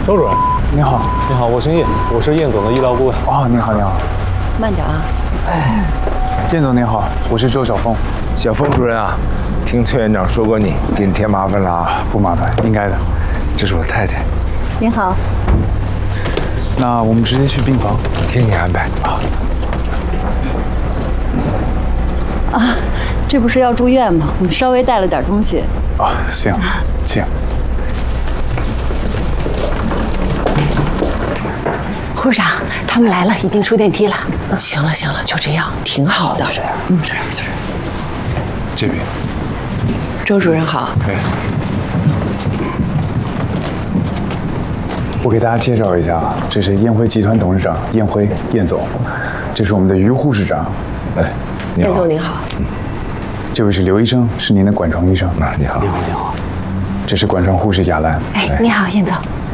周主任， 你好。 你好，我姓叶，我是燕总的医疗顾问。 哦，你好，你好。 慢点啊。 燕总您好，我是周晓峰。 小峰主任啊，听崔院长说过你，给你添麻烦了啊。 不麻烦，应该的。 这是我太太。 您好。 那我们直接去病房， 听你安排啊。 这不是要住院吗？我们稍微带了点东西。 行，请。 护士长，他们来了，已经出电梯了。行了行了，就这样，挺好的。 就这样，就这样。这边。 周主任好。 哎。我给大家介绍一下啊，这是燕辉集团董事长燕辉，燕总。这是我们的于护士长。 哎，你好。 燕总您好。 这位是刘医生，是您的管床医生。 你好。 你好，你好。 这是管床护士贾兰。 哎，你好，燕总。